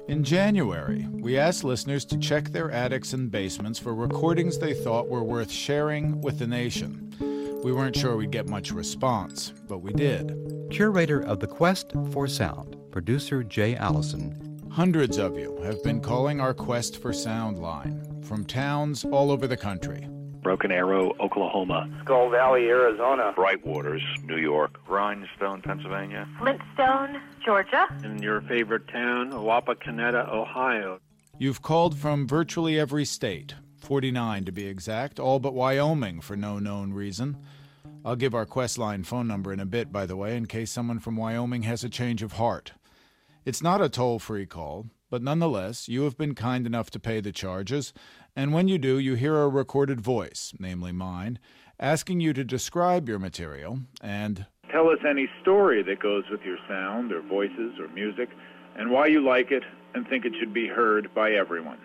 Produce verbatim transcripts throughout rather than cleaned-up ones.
In January, we asked listeners to check their attics and basements for recordings they thought were worth sharing with the nation. We weren't sure we'd get much response, but we did. Curator of the Quest for Sound, producer Jay Allison. Hundreds of you have been calling our Quest for Sound line from towns all over the country. Broken Arrow, Oklahoma. Skull Valley, Arizona. Brightwaters, New York. Rhinestone, Pennsylvania. Flintstone, Georgia. In your favorite town, Wapakoneta, Ohio. You've called from virtually every state, forty-nine to be exact, all but Wyoming for no known reason. I'll give our Questline phone number in a bit, by the way, in case someone from Wyoming has a change of heart. It's not a toll-free call, but nonetheless, you have been kind enough to pay the charges, and when you do, you hear a recorded voice, namely mine, asking you to describe your material and tell us any story that goes with your sound or voices or music, and why you like it and think it should be heard by everyone.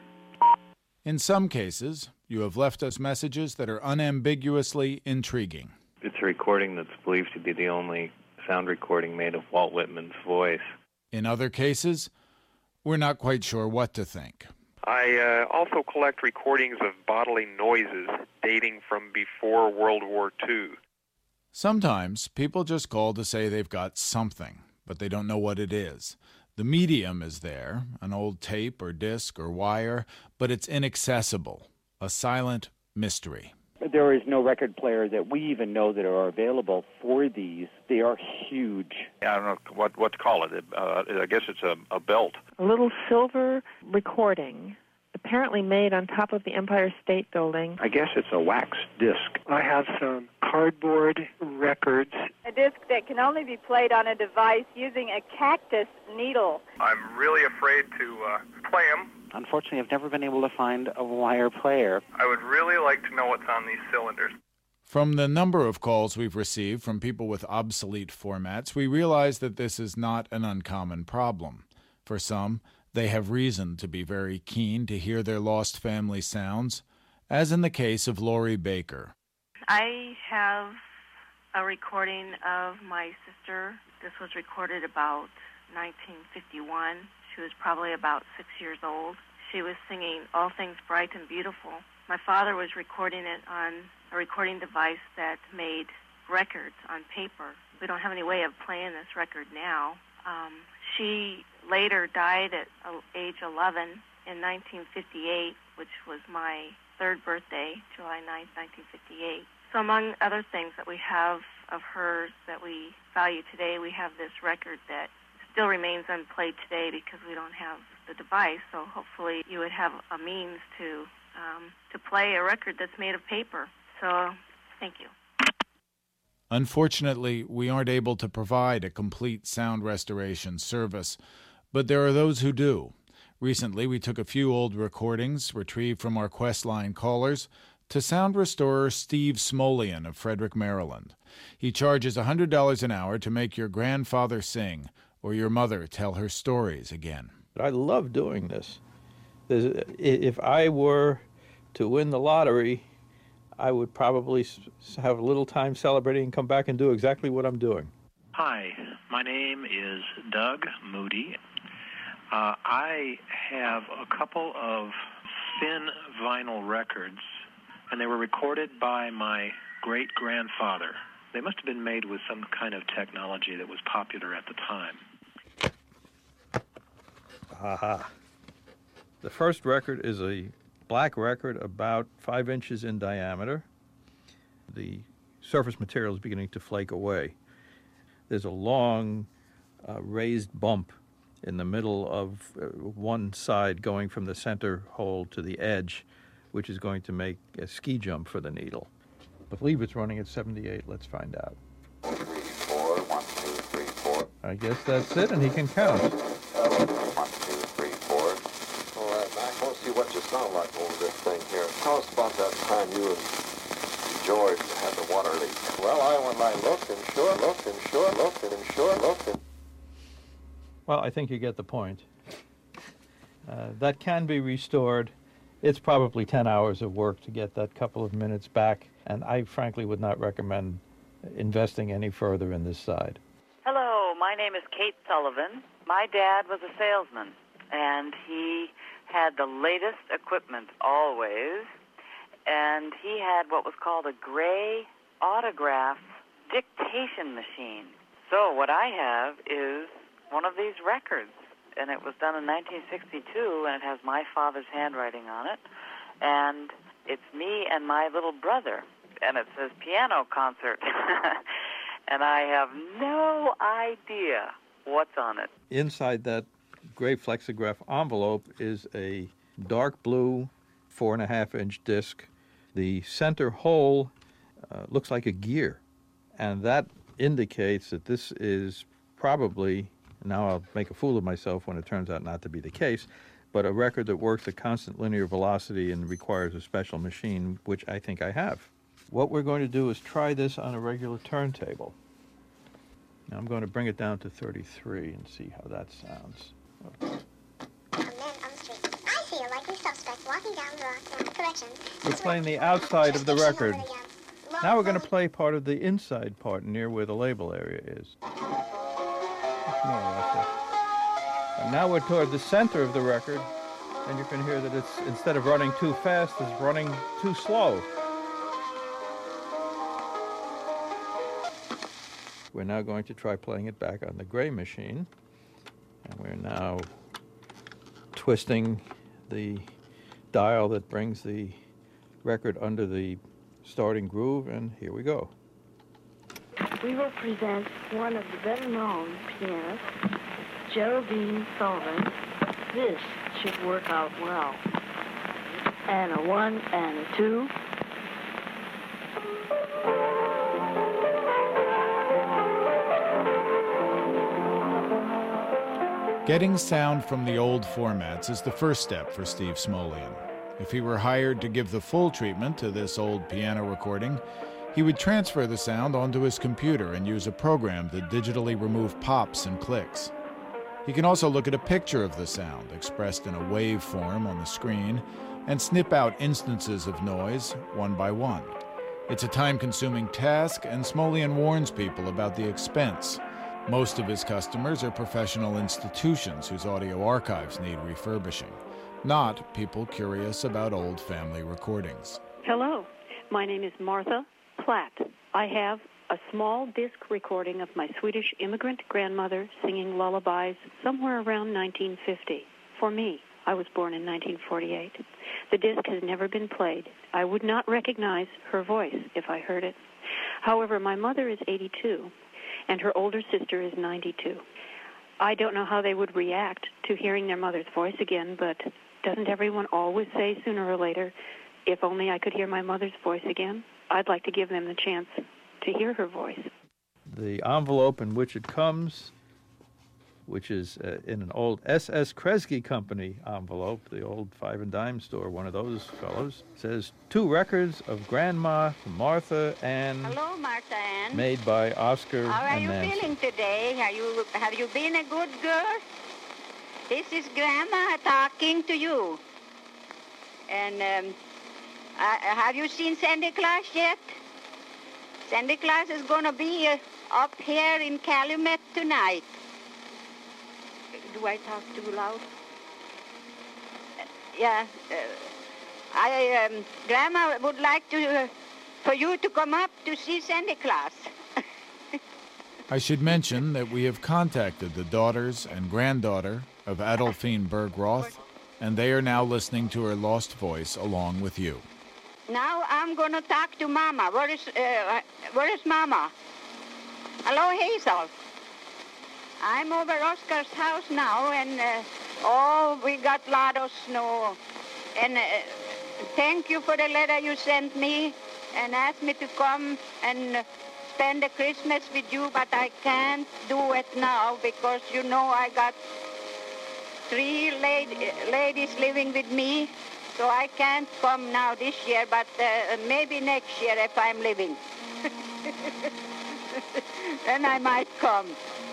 In some cases, you have left us messages that are unambiguously intriguing. It's a recording that's believed to be the only sound recording made of Walt Whitman's voice. In other cases, we're not quite sure what to think. I uh, also collect recordings of bodily noises dating from before World War Two. Sometimes people just call to say they've got something, but they don't know what it is. The medium is there, an old tape or disc or wire, but it's inaccessible, a silent mystery. There is no record player that we even know that are available for these. They are huge. I don't know what what to call it. Uh, I guess it's a, a belt. A little silver recording, apparently made on top of the Empire State Building. I guess it's a wax disc. I have some cardboard records. A disc that can only be played on a device using a cactus needle. I'm really afraid to uh, play them. Unfortunately, I've never been able to find a wire player. I would really like to know what's on these cylinders. From the number of calls we've received from people with obsolete formats, we realize that this is not an uncommon problem. For some, they have reason to be very keen to hear their lost family sounds, as in the case of Lori Baker. I have a recording of my sister. This was recorded about nineteen fifty-one. She was probably about six years old. She was singing All Things Bright and Beautiful. My father was recording it on a recording device that made records on paper. We don't have any way of playing this record now. Um, she later died at uh, age eleven in nineteen fifty-eight, which was my third birthday, July ninth, nineteen fifty-eight. So among other things that we have of hers that we value today, we have this record that still remains unplayed today because we don't have the device. So hopefully you would have a means to um, to play a record that's made of paper. So thank you. Unfortunately, we aren't able to provide a complete sound restoration service, but there are those who do. Recently, we took a few old recordings retrieved from our Questline callers to sound restorer Steve Smolian of Frederick, Maryland. He charges one hundred dollars an hour to make your grandfather sing or your mother tell her stories again. I love doing this. If I were to win the lottery, I would probably have a little time celebrating and come back and do exactly what I'm doing. Hi, my name is Doug Moody. Uh, I have a couple of thin vinyl records, and they were recorded by my great-grandfather. They must have been made with some kind of technology that was popular at the time. Aha. The first record is a black record about five inches in diameter. The surface material is beginning to flake away. There's a long uh, raised bump in the middle of uh, one side going from the center hole to the edge, which is going to make a ski jump for the needle. I believe it's running at seventy-eight. Let's find out. One, three, four, one, two, three, four. I guess that's it, and he can count. One, two, three, four. All right, Mac, let's see what you sound like over this thing here. Tell us about that time you and George had the water leak. Well, I went and I looked and sure looked and sure looked and sure looked and... Well, I think you get the point. Uh, that can be restored. It's probably ten hours of work to get that couple of minutes back, and I frankly would not recommend investing any further in this side. Hello, my name is Kate Sullivan. My dad was a salesman. and he had the latest equipment always, and he had what was called a gray autograph dictation machine. So what I have is one of these records, and it was done in nineteen sixty-two, and it has my father's handwriting on it, and it's me and my little brother, and it says piano concert, and I have no idea what's on it. Inside that gray flexograph envelope is a dark blue four and a half inch disc. The center hole uh, looks like a gear, and that indicates that this is probably, now I'll make a fool of myself when it turns out not to be the case, but a record that works at constant linear velocity and requires a special machine, which I think I have. What we're going to do is try this on a regular turntable. Now I'm going to bring it down to thirty-three and see how that sounds. Okay. I see a likely suspect walking down the rock. Correction. We're playing the outside of the record. Now we're going to play part of the inside part near where the label area is. That's more or less it. And now we're toward the center of the record, and you can hear that it's, instead of running too fast, it's running too slow. We're now going to try playing it back on the gray machine, and we're now twisting the dial that brings the record under the starting groove, and here we go. We will present one of the better-known pianists, Geraldine Sullivan. This should work out well. And a one and a two. Getting sound from the old formats is the first step for Steve Smolian. If he were hired to give the full treatment to this old piano recording, he would transfer the sound onto his computer and use a program to digitally remove pops and clicks. He can also look at a picture of the sound expressed in a wave form on the screen and snip out instances of noise one by one. It's a time-consuming task, and Smolian warns people about the expense. Most of his customers are professional institutions whose audio archives need refurbishing, not people curious about old family recordings. Hello, my name is Martha Platt. I have a small disc recording of my Swedish immigrant grandmother singing lullabies somewhere around nineteen fifty. For me, I was born in nineteen forty-eight. The disc has never been played. I would not recognize her voice if I heard it. However, my mother is eighty-two, and her older sister is ninety-two. I don't know how they would react to hearing their mother's voice again, but doesn't everyone always say sooner or later, if only I could hear my mother's voice again? I'd like to give them the chance to hear her voice. The envelope in which it comes, which is uh, in an old S S Kresge Company envelope, the old five and dime store, one of those fellows, says two records of Grandma Martha Ann. Hello, Martha Ann. Made by Oscar How are and you Nancy. feeling today? Are you, have you been a good girl? This is Grandma talking to you. And um, uh, have you seen Santa Claus yet? Santa Claus is going to be uh, up here in Calumet tonight. Do I talk too loud? Uh, yeah. Uh, I, um, Grandma would like to, uh, for you to come up to see Santa Claus. I should mention that we have contacted the daughters and granddaughter of Adolphine Berg-Roth, and they are now listening to her lost voice along with you. Now I'm going to talk to Mama. Where is, uh, where is Mama? Hello, Hazel. I'm over Oscar's house now, and, uh, oh, we got a lot of snow. And uh, thank you for the letter you sent me and asked me to come and uh, spend the Christmas with you, but I can't do it now because, you know, I got three lady, ladies living with me. So I can't come now this year, but uh, maybe next year if I'm living. Then I might come.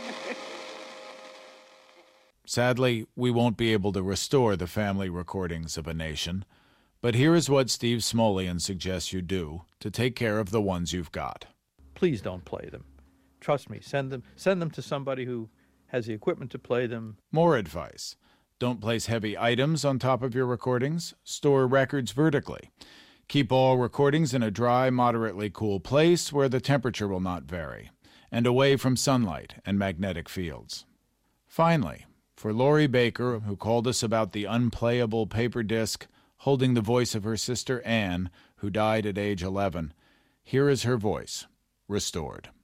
Sadly, we won't be able to restore the family recordings of a nation, but here is what Steve Smolian suggests you do to take care of the ones you've got. Please don't play them. Trust me, send them, send them to somebody who has the equipment to play them. More advice. Don't place heavy items on top of your recordings. Store records vertically. Keep all recordings in a dry, moderately cool place where the temperature will not vary, and away from sunlight and magnetic fields. Finally, for Lori Baker, who called us about the unplayable paper disc holding the voice of her sister Anne, who died at age eleven, here is her voice, restored.